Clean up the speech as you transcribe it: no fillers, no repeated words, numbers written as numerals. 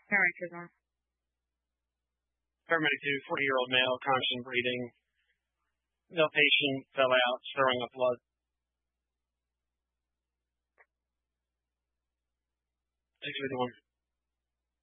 Paramedic 2, Paramedic 2, 40-year-old male, conscious and breathing. No patient fell out, throwing up blood. Thanks for doing.